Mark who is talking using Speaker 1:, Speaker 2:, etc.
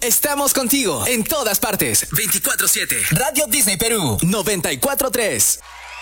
Speaker 1: Estamos contigo en todas partes. 24/7. Radio Disney Perú 94.3.